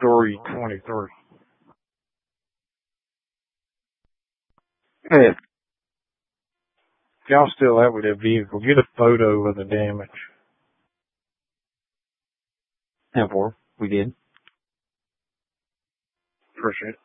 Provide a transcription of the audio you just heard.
3:23. Yeah. If y'all still out with that vehicle, get a photo of the damage. And we did. Appreciate it.